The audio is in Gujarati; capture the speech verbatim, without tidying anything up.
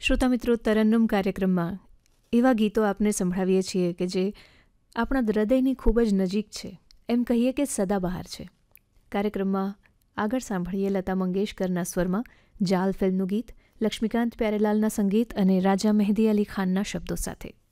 શ્રોતા મિત્રો, તરન્નુમ કાર્યક્રમમાં એવા ગીતો આપને સંભળાવીએ છીએ કે જે આપણા હૃદયની ખૂબ જ નજીક છે, એમ કહીએ કે સદાબહાર છે. કાર્યક્રમમાં આગળ સાંભળીએ લતા મંગેશકરના સ્વરમાં જાલ ફિલ્મનું ગીત, લક્ષ્મીકાંત પ્યારેલાલના સંગીત અને રાજા મહેદી અલી ખાનના શબ્દો સાથે.